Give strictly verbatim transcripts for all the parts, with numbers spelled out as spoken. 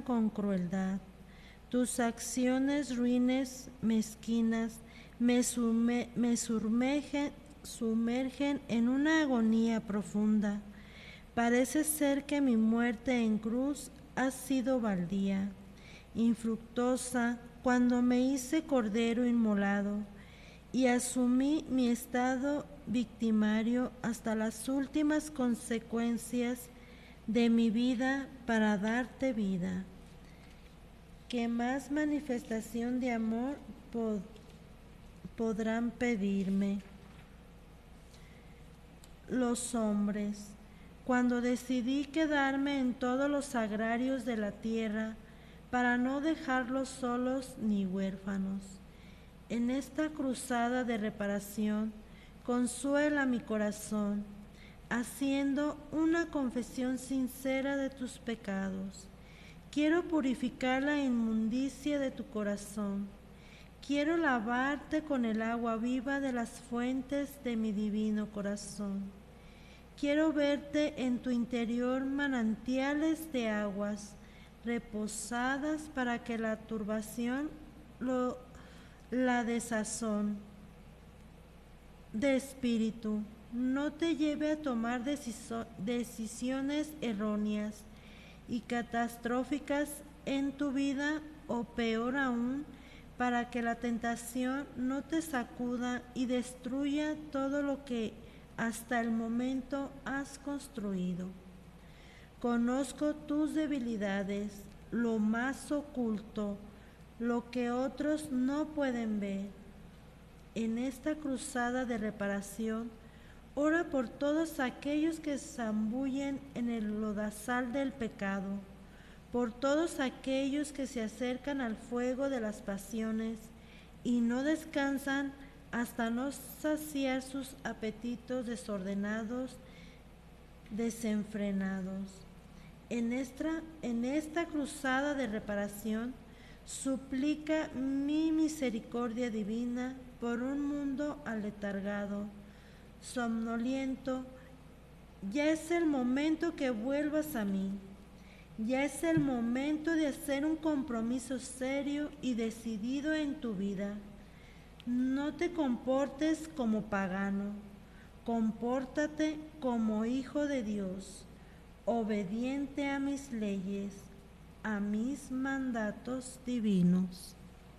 con crueldad. Tus acciones ruines, mezquinas, me, sume, me sumergen, sumergen en una agonía profunda. Parece ser que mi muerte en cruz ha sido baldía, infructuosa, cuando me hice cordero inmolado y asumí mi estado victimario hasta las últimas consecuencias de mi vida para darte vida. ¿Qué más manifestación de amor pod- podrán pedirme los hombres? Cuando decidí quedarme en todos los agrarios de la tierra para no dejarlos solos ni huérfanos. En esta cruzada de reparación, consuela mi corazón, haciendo una confesión sincera de tus pecados. Quiero purificar la inmundicia de tu corazón. Quiero lavarte con el agua viva de las fuentes de mi divino corazón. Quiero verte en tu interior manantiales de aguas reposadas para que la turbación, lo, la desazón de espíritu no te lleve a tomar deciso, decisiones erróneas y catastróficas en tu vida, o peor aún, para que la tentación no te sacuda y destruya todo lo que hasta el momento has construido. Conozco tus debilidades, lo más oculto, lo que otros no pueden ver. En esta cruzada de reparación, ora por todos aquellos que zambullen en el lodazal del pecado, por todos aquellos que se acercan al fuego de las pasiones y no descansan hasta no saciar sus apetitos desordenados, desenfrenados. En esta, en esta cruzada de reparación, suplica mi misericordia divina por un mundo aletargado, somnoliento. Ya es el momento que vuelvas a mí. Ya es el momento de hacer un compromiso serio y decidido en tu vida. No te comportes como pagano, compórtate como hijo de Dios, obediente a mis leyes, a mis mandatos divinos.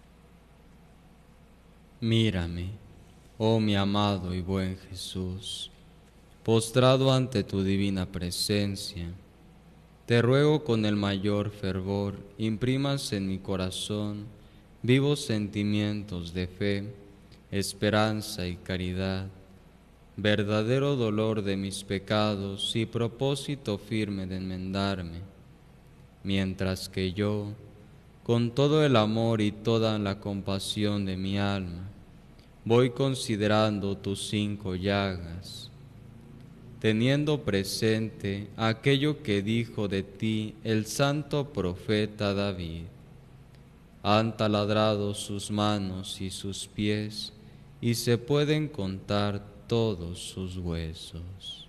Mírame, oh mi amado y buen Jesús, postrado ante tu divina presencia. Te ruego con el mayor fervor imprimas en mi corazón vivos sentimientos de fe, esperanza y caridad, verdadero dolor de mis pecados y propósito firme de enmendarme, mientras que yo, con todo el amor y toda la compasión de mi alma, voy considerando tus cinco llagas, teniendo presente aquello que dijo de ti el santo profeta David. Han taladrado sus manos y sus pies, y se pueden contar todos sus huesos.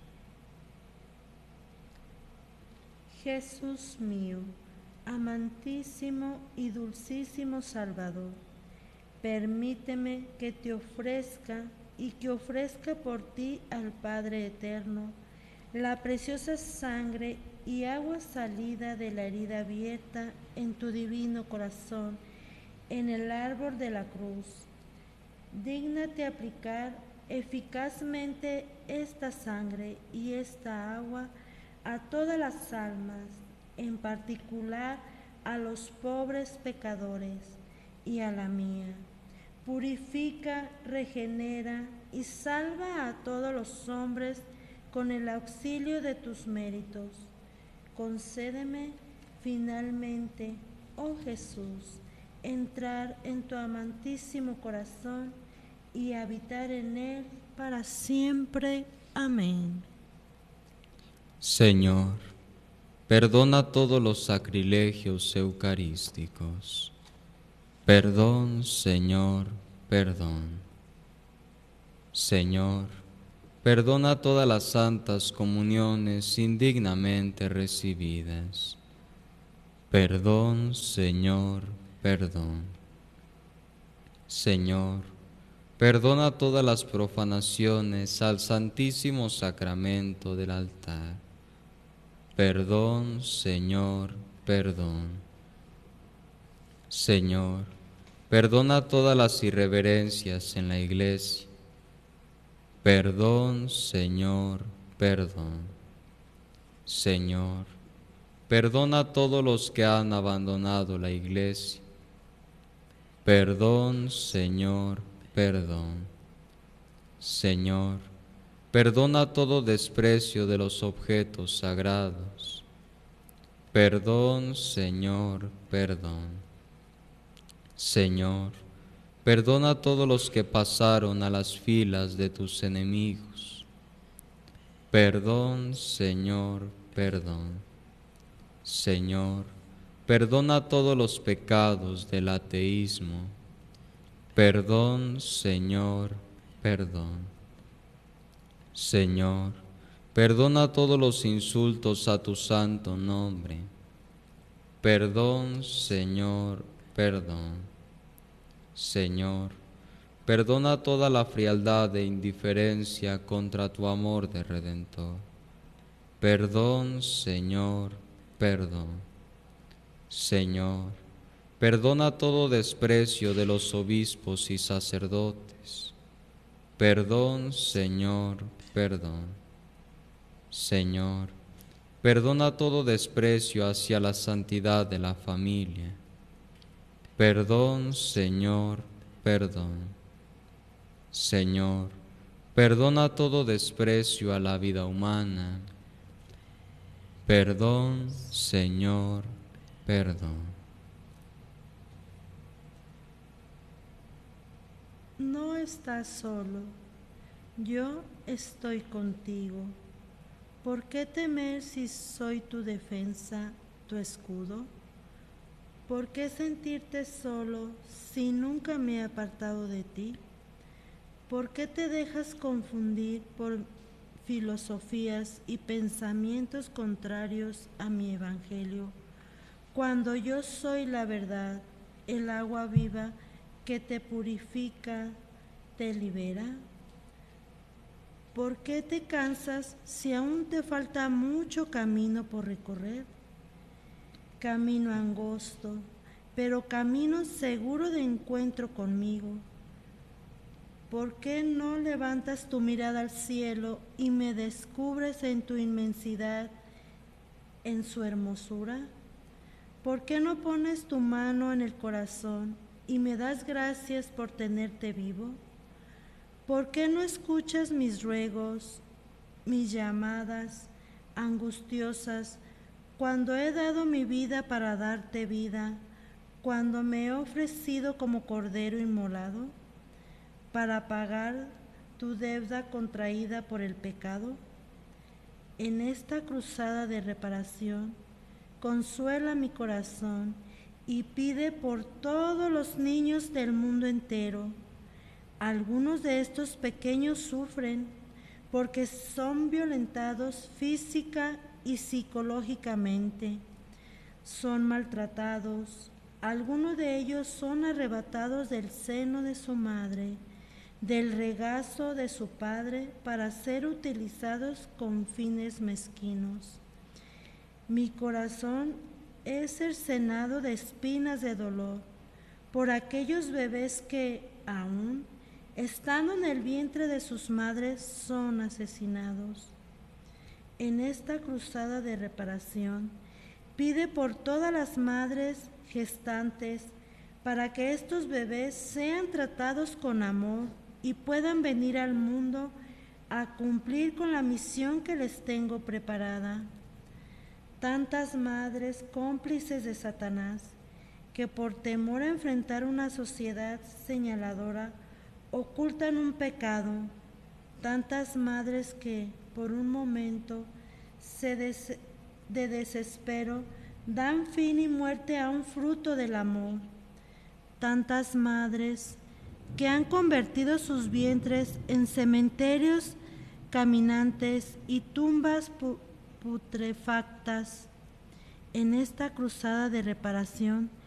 Jesús mío, amantísimo y dulcísimo Salvador, permíteme que te ofrezca y que ofrezca por ti al Padre Eterno la preciosa sangre y agua salida de la herida abierta en tu divino corazón en el árbol de la cruz. Dígnate aplicar eficazmente esta sangre y esta agua a todas las almas, en particular a los pobres pecadores y a la mía. Purifica, regenera y salva a todos los hombres con el auxilio de tus méritos. Concédeme finalmente, oh Jesús, entrar en tu amantísimo corazón y habitar en él para siempre. Amén. Señor, perdona todos los sacrilegios eucarísticos. Perdón, Señor, perdón. Señor, perdona todas las santas comuniones indignamente recibidas. Perdón, Señor, perdón. Señor, perdona todas las profanaciones al Santísimo Sacramento del altar. Perdón, Señor, perdón. Señor, perdona todas las irreverencias en la Iglesia. Perdón, Señor, perdón. Señor, perdona a todos los que han abandonado la Iglesia. Perdón, Señor, perdón. Señor, perdona todo desprecio de los objetos sagrados. Perdón, Señor, perdón. Señor, perdona a todos los que pasaron a las filas de tus enemigos. Perdón, Señor, perdón. Señor, perdona todos los pecados del ateísmo. Perdón, Señor, perdón. Señor, perdona todos los insultos a tu santo nombre. Perdón, Señor, perdón. Señor, perdona toda la frialdad e indiferencia contra tu amor de Redentor. Perdón, Señor, perdón. Señor, perdona todo desprecio de los obispos y sacerdotes. Perdón, Señor, perdón. Señor, perdona todo desprecio hacia la santidad de la familia. Perdón, Señor, perdón. Señor, perdona todo desprecio a la vida humana. Perdón, Señor, perdón. No estás solo, yo estoy contigo. ¿Por qué temer si soy tu defensa, tu escudo? ¿Por qué sentirte solo si nunca me he apartado de ti? ¿Por qué te dejas confundir por filosofías y pensamientos contrarios a mi evangelio, cuando yo soy la verdad, el agua viva que te purifica, te libera? ¿Por qué te cansas si aún te falta mucho camino por recorrer? Camino angosto, pero camino seguro de encuentro conmigo. ¿Por qué no levantas tu mirada al cielo y me descubres en tu inmensidad, en su hermosura? ¿Por qué no pones tu mano en el corazón y me das gracias por tenerte vivo? ¿Por qué no escuchas mis ruegos, mis llamadas angustiosas, cuando he dado mi vida para darte vida, cuando me he ofrecido como cordero inmolado, para pagar tu deuda contraída por el pecado? En esta cruzada de reparación, consuela mi corazón y pide por todos los niños del mundo entero. Algunos de estos pequeños sufren porque son violentados física y psicológicamente, son maltratados, algunos de ellos son arrebatados del seno de su madre, del regazo de su padre, para ser utilizados con fines mezquinos. Mi corazón es cercenado de espinas de dolor por aquellos bebés que, aún estando en el vientre de sus madres, son asesinados. En esta cruzada de reparación, pide por todas las madres gestantes para que estos bebés sean tratados con amor y puedan venir al mundo a cumplir con la misión que les tengo preparada. Tantas madres cómplices de Satanás que por temor a enfrentar una sociedad señaladora ocultan un pecado, tantas madres que por un momento se des- de desespero dan fin y muerte a un fruto del amor, tantas madres que han convertido sus vientres en cementerios caminantes y tumbas pu- putrefactas, En esta cruzada de reparación,